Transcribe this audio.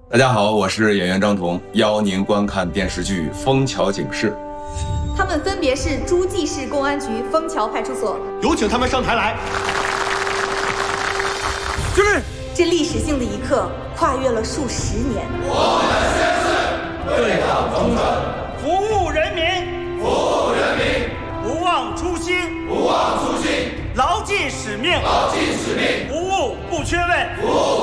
大家好，我是演员张彤，邀您观看电视剧《枫桥警事》。 他们分别是诸暨市公安局枫桥派出所， 有请他们上台来。敬礼！ 这历史性的一刻，跨越了数十年。 我们宣誓对党忠诚， 服务人民， 服务人民， 不忘初心， 不忘初心， 牢记使命， 牢记使命， 服务不缺位， 服务